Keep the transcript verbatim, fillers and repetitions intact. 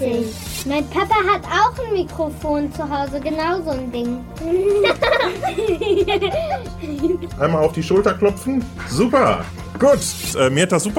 Mein Papa hat auch ein Mikrofon zu Hause, genau so ein Ding. Einmal auf die Schulter klopfen. Super. Gut, äh, mir hat das super